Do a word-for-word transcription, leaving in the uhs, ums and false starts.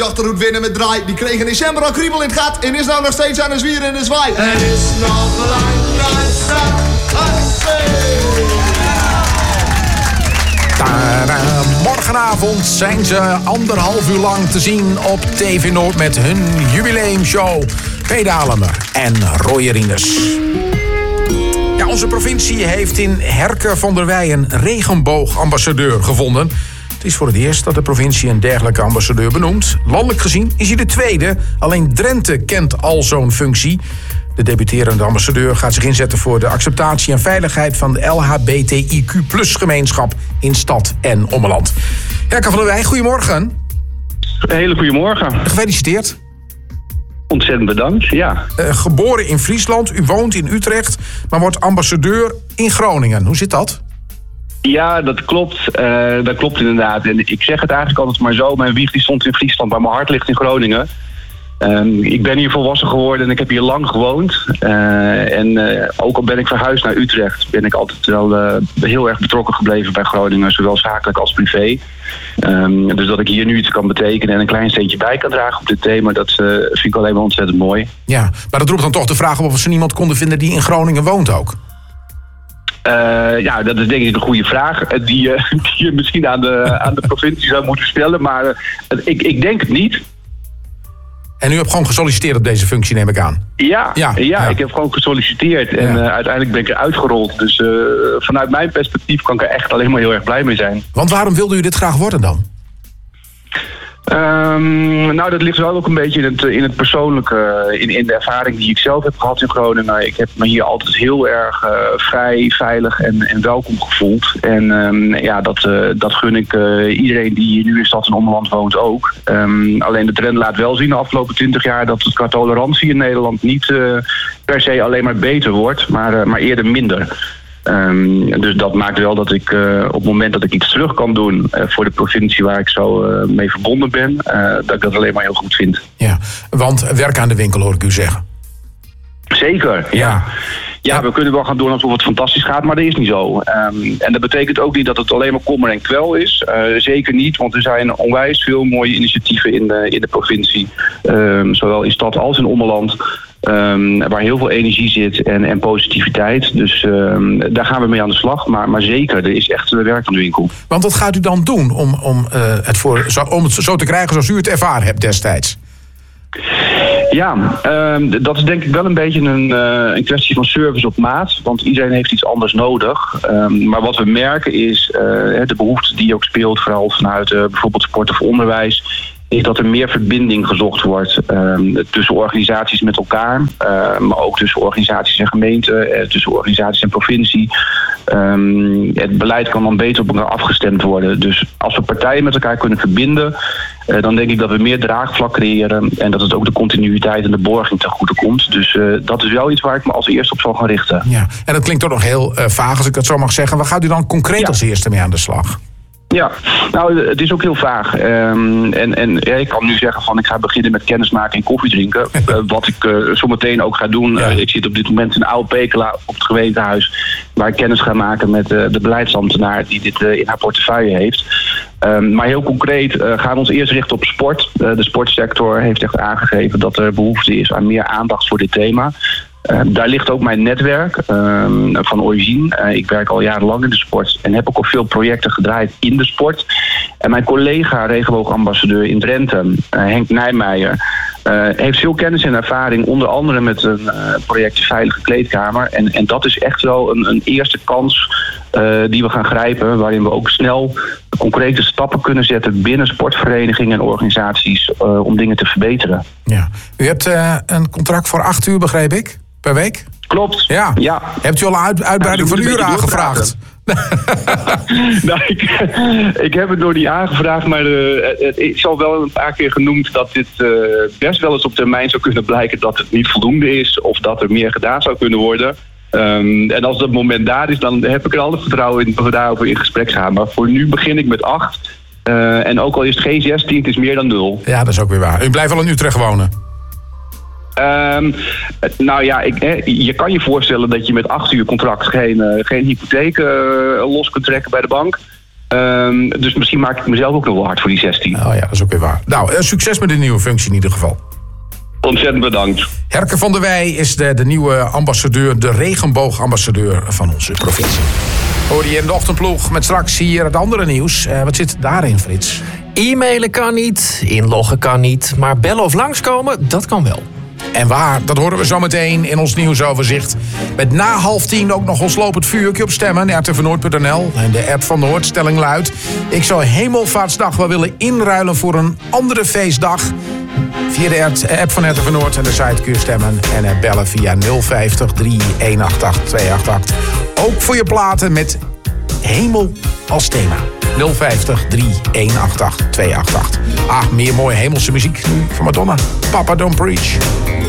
Achterhoed winnen met draai. Die kreeg in december al kriebel in het gat. En is nou nog steeds aan de zwieren en de zwaai. Er is nog lang naar stad. Morgenavond zijn ze anderhalf uur lang te zien op T V Noord met hun jubileumshow. Peter Alemer en Roy Rinus. Ja, onze provincie heeft in Herke van der Wij een regenboogambassadeur gevonden. Het is voor het eerst dat de provincie een dergelijke ambassadeur benoemt. Landelijk gezien is hij de tweede. Alleen Drenthe kent al zo'n functie. De debuterende ambassadeur gaat zich inzetten voor de acceptatie en veiligheid van de L H B T I Q plus gemeenschap in stad en ommeland. Herke van der Wij, goedemorgen. Een hele goede morgen. Gefeliciteerd. Ontzettend bedankt, ja. Uh, geboren in Friesland, u woont in Utrecht, maar wordt ambassadeur in Groningen. Hoe zit dat? Ja, dat klopt. Uh, dat klopt inderdaad. En ik zeg het eigenlijk altijd maar zo. Mijn wieg die stond in Friesland, maar mijn hart ligt in Groningen. Um, ik ben hier volwassen geworden en ik heb hier lang gewoond. Uh, en uh, ook al ben ik verhuisd naar Utrecht, ben ik altijd wel uh, heel erg betrokken gebleven bij Groningen, zowel zakelijk als privé. Um, dus dat ik hier nu iets kan betekenen en een klein steentje bij kan dragen op dit thema, dat uh, vind ik alleen maar ontzettend mooi. Ja, maar dat roept dan toch de vraag op of ze niemand konden vinden die in Groningen woont ook? Uh, ja, dat is denk ik een goede vraag die, uh, die je misschien aan de, aan de provincie zou moeten stellen, maar uh, ik, ik denk het niet. En u hebt gewoon gesolliciteerd op deze functie, neem ik aan? Ja, ja, ja, ja. Ik heb gewoon gesolliciteerd en ja. uh, uiteindelijk ben ik eruit gerold. Dus uh, vanuit mijn perspectief kan ik er echt alleen maar heel erg blij mee zijn. Want waarom wilde u dit graag worden dan? Um, nou, dat ligt wel ook een beetje in het, in het persoonlijke, in, in de ervaring die ik zelf heb gehad in Groningen. Ik heb me hier altijd heel erg uh, vrij, veilig en, en welkom gevoeld. En um, ja, dat, uh, dat gun ik uh, iedereen die nu in stad en omland woont ook. Um, alleen de trend laat wel zien de afgelopen twintig jaar dat het qua tolerantie in Nederland niet uh, per se alleen maar beter wordt, maar, uh, maar eerder minder. Um, dus dat maakt wel dat ik uh, op het moment dat ik iets terug kan doen uh, voor de provincie waar ik zo uh, mee verbonden ben, uh, dat ik dat alleen maar heel goed vind. Ja, want werk aan de winkel hoor ik u zeggen. Zeker, ja. ja. Ja, we kunnen wel gaan doen alsof het fantastisch gaat, maar dat is niet zo. Um, en dat betekent ook niet dat het alleen maar kommer en kwel is. Uh, zeker niet, want er zijn onwijs veel mooie initiatieven in de, in de provincie. Um, zowel in stad als in ommeland. Um, waar heel veel energie zit en, en positiviteit. Dus um, daar gaan we mee aan de slag. Maar, maar zeker, er is echt werk aan de winkel. Want wat gaat u dan doen om, om, uh, het, voor, zo, om het zo te krijgen zoals u het ervaren hebt destijds? Ja, um, dat is denk ik wel een beetje een, uh, een kwestie van service op maat. Want iedereen heeft iets anders nodig. Um, maar wat we merken is uh, de behoefte die ook speelt, vooral vanuit uh, bijvoorbeeld sport of onderwijs, is dat er meer verbinding gezocht wordt um, tussen organisaties met elkaar, uh, maar ook tussen organisaties en gemeenten, uh, tussen organisaties en provincie. Um, het beleid kan dan beter op elkaar afgestemd worden. Dus als we partijen met elkaar kunnen verbinden, uh, dan denk ik dat we meer draagvlak creëren en dat het ook de continuïteit en de borging ten goede komt. Dus uh, dat is wel iets waar ik me als eerste op zal gaan richten. Ja, en dat klinkt toch nog heel uh, vaag als ik dat zo mag zeggen. Waar gaat u dan concreet ja. als eerste mee aan de slag? Ja, nou, het is ook heel vaag. Um, en en ja, ik kan nu zeggen van ik ga beginnen met kennismaken en koffie drinken. uh, wat ik uh, zometeen ook ga doen. Ja. Uh, ik zit op dit moment in Oude Pekela op het gemeentehuis, waar ik kennis ga maken met uh, de beleidsambtenaar die dit uh, in haar portefeuille heeft. Um, maar heel concreet uh, gaan we ons eerst richten op sport. Uh, de sportsector heeft echt aangegeven dat er behoefte is aan meer aandacht voor dit thema. Uh, daar ligt ook mijn netwerk uh, van origine. Uh, ik werk al jarenlang in de sport en heb ook al veel projecten gedraaid in de sport. En mijn collega regenboogambassadeur in Drenthe, uh, Henk Nijmeijer, uh, heeft veel kennis en ervaring, onder andere met een uh, project Veilige Kleedkamer. En, en dat is echt wel een, een eerste kans uh, die we gaan grijpen, waarin we ook snel concrete stappen kunnen zetten binnen sportverenigingen en organisaties uh, om dingen te verbeteren. Ja. U hebt uh, een contract voor acht uur, begreep ik? Per week? Klopt. Ja. ja. Hebt u al een uit, uitbreiding ja, van uren aangevraagd? nou, ik, ik heb het nog niet aangevraagd, maar uh, het is al wel een paar keer genoemd dat dit uh, best wel eens op termijn zou kunnen blijken dat het niet voldoende is of dat er meer gedaan zou kunnen worden. Um, en als dat moment daar is, dan heb ik er alle vertrouwen in dat we daarover in gesprek gaan. Maar voor nu begin ik met acht. Uh, en ook al is het geen zestien, het is meer dan nul. Ja, dat is ook weer waar. U blijft wel in Utrecht wonen? Um, nou ja, ik, hè, je kan je voorstellen dat je met acht uur contract geen, uh, geen hypotheek uh, los kunt trekken bij de bank. Um, dus misschien maak ik mezelf ook nog wel hard voor die zestien. Oh ja, dat is ook weer waar. Nou, succes met de nieuwe functie in ieder geval. Ontzettend bedankt. Herke van der Wij is de, de nieuwe ambassadeur, de regenboogambassadeur van onze provincie. Hoor je in de ochtendploeg met straks hier het andere nieuws. Uh, wat zit daarin, Frits? E-mailen kan niet, inloggen kan niet, maar bellen of langskomen, dat kan wel. En waar, dat horen we zo meteen in ons nieuwsoverzicht. Met na half tien ook nog ons lopend vuurtje op stemmen. R T V Noord punt n l en de app van Noord. Stelling luidt: ik zou Hemelvaartsdag wel willen inruilen voor een andere feestdag. Via de app van R T V Noord en de site kun je stemmen. En bellen via nul vijftig, drie een acht acht, twee acht acht. Ook voor je platen met hemel als thema. nul vijftig, drie een acht acht, twee acht acht. Ah, meer mooie hemelse muziek nu van Madonna. Papa Don't Preach.